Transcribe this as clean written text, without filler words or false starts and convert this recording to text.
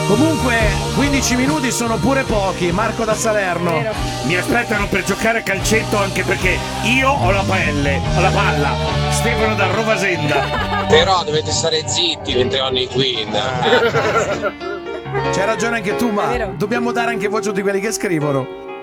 Comunque 15 minuti sono pure pochi. Marco da Salerno. Mi aspettano per giocare a calcetto, anche perché io ho la palla. Stefano da Rovasenda. Però dovete stare zitti mentre ho i Queen. C'hai ragione anche tu, ma dobbiamo dare anche voce a tutti quelli che scrivono.